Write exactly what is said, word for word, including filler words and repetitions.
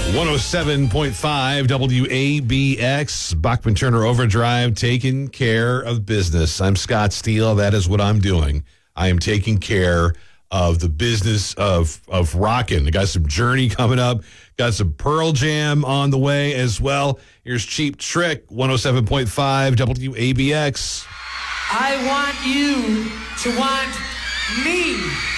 one oh seven point five W A B X, Bachman Turner Overdrive, taking care of business. I'm Scott Steele. That is what I'm doing. I am taking care of the business of of rocking. I got some Journey coming up. Got some Pearl Jam on the way as well. Here's Cheap Trick, one oh seven point five W A B X. I want you to want me.